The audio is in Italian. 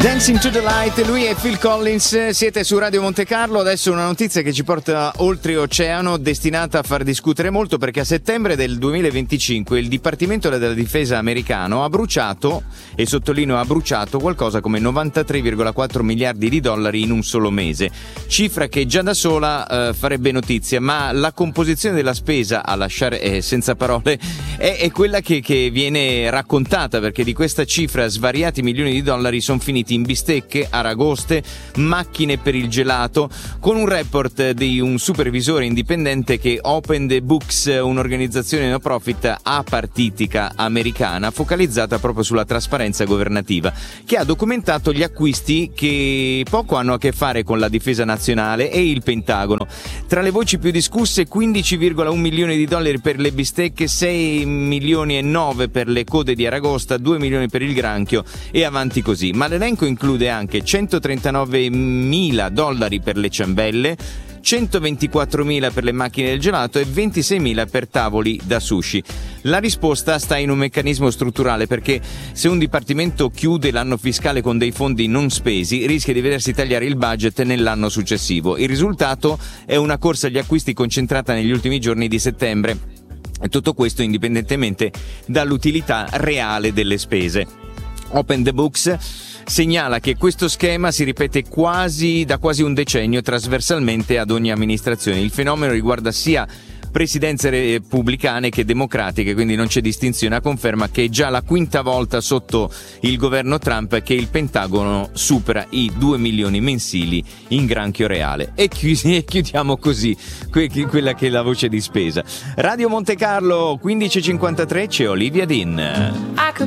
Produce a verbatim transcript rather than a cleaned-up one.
Dancing to the Light, lui è Phil Collins, siete su Radio Monte Carlo. Adesso una notizia che ci porta oltreoceano, destinata a far discutere molto, perché a settembre del duemilaventicinque il Dipartimento della Difesa americano ha bruciato, e sottolineo ha bruciato, qualcosa come novantatré virgola quattro miliardi di dollari in un solo mese, cifra che già da sola eh, farebbe notizia, ma la composizione della spesa, a lasciare eh, senza parole, è, è quella che, che viene raccontata, perché di questa cifra svariati milioni di dollari sono finiti in bistecche, aragoste, macchine per il gelato, con un report di un supervisore indipendente che Open the Books, un'organizzazione no profit apartitica americana focalizzata proprio sulla trasparenza governativa, che ha documentato gli acquisti che poco hanno a che fare con la difesa nazionale e il Pentagono. Tra le voci più discusse, quindici virgola uno milioni di dollari per le bistecche, sei milioni e nove per le code di aragosta, due milioni per il granchio e avanti così. Ma l'elenco include anche centotrentanovemila dollari per le ciambelle, centoventiquattromila per le macchine del gelato e ventiseimila per tavoli da sushi. La risposta sta in un meccanismo strutturale, perché se un dipartimento chiude l'anno fiscale con dei fondi non spesi, rischia di vedersi tagliare il budget nell'anno successivo. Il risultato è una corsa agli acquisti concentrata negli ultimi giorni di settembre, e tutto questo indipendentemente dall'utilità reale delle spese. Open the Books segnala che questo schema si ripete quasi da quasi un decennio trasversalmente ad ogni amministrazione. Il fenomeno riguarda sia presidenze repubblicane che democratiche, quindi non c'è distinzione, a conferma che è già la quinta volta sotto il governo Trump che il Pentagono supera i due milioni mensili in granchio reale. E chiudiamo così que- quella che è la voce di spesa. Radio Monte Carlo, quindici e cinquantatré, c'è Olivia Dean.